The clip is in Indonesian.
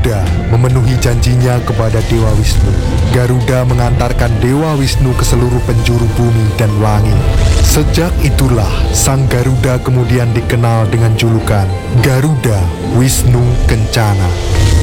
Garuda memenuhi janjinya kepada Dewa Wisnu. Garuda mengantarkan Dewa Wisnu ke seluruh penjuru bumi dan langit. Sejak itulah sang Garuda kemudian dikenal dengan julukan Garuda Wisnu Kencana.